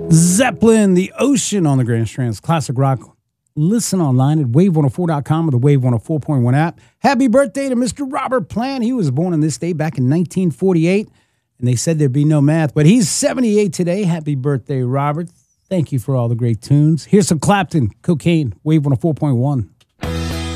Zeppelin, The Ocean on the Grand Strands Classic Rock. Listen online at wave104.com or the Wave 104.1 app. Happy birthday to Mr. Robert Plant. He was born on this day back in 1948, and they said there'd be no math, but he's 78 today. Happy birthday, Robert. Thank you for all the great tunes. Here's some Clapton, Cocaine, Wave 104.1.